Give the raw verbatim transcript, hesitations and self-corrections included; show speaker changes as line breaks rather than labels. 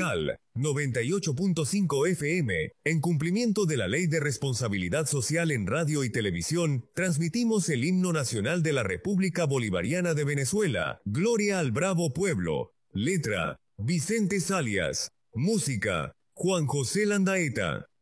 Monumental, noventa y ocho punto cinco F M, en cumplimiento de la Ley de Responsabilidad Social en Radio y Televisión, transmitimos el himno nacional de la República Bolivariana de Venezuela, Gloria al Bravo Pueblo. Letra, Vicente Salias. Música, Juan José Landaeta.